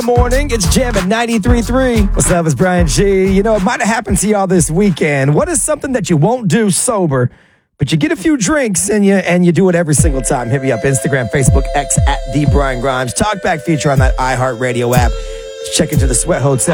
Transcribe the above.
Morning, it's Jam at 93.3. What's up, it's Brian G. You know, it might have happened to y'all this weekend. What is something that you won't do sober, but you get a few drinks and you do it every single time? Hit me up, Instagram, Facebook, X at The Brian Grimes. Talkback feature on that iHeartRadio app. Check into the Sweat Hotel.